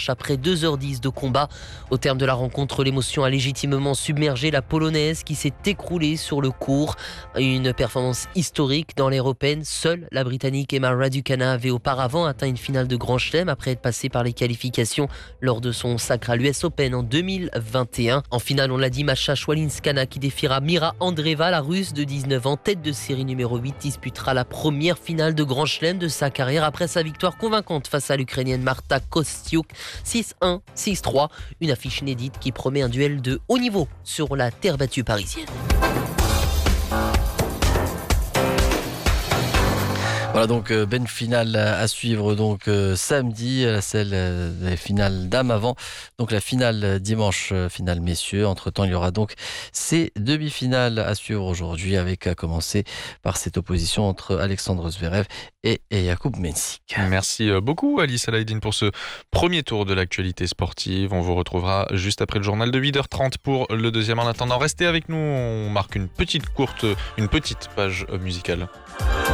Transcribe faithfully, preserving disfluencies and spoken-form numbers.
dimanche après deux heures dix de combat. Au terme de la rencontre, l'émotion a légitimement submergé la Polonaise qui s'est écroulée sur le court. Une performance historique dans l'ère européenne. Seule la Britannique Emma Raducanu avait auparavant atteint une finale de Grand Chelem après être passée par les qualifications lors de son sacre à l'U S Open en deux mille vingt et un. En finale, on l'a dit, Masha Chwalinskana qui défiera Mira Andreeva, la Russe de dix-neuf ans, tête de série numéro huit, disputera la première finale de Grand Chelem de sa carrière après sa victoire convaincante face à l'Ukrainienne Marta Kostyuk six un, six trois. Une affiche inédite qui promet un duel de haut niveau sur la terre battue parisienne. Voilà donc belle finale à suivre donc euh, samedi, celle euh, des finales dames avant, donc la finale dimanche, euh, finale messieurs. Entre temps il y aura donc ces demi-finales à suivre aujourd'hui, avec à commencer par cette opposition entre Alexandre Zverev et, et Jakub Mensik. Merci beaucoup Alice Alaïdine pour ce premier tour de l'actualité sportive. On vous retrouvera juste après le journal de huit heures trente pour le deuxième. En attendant, restez avec nous, on marque une petite courte, une petite page musicale.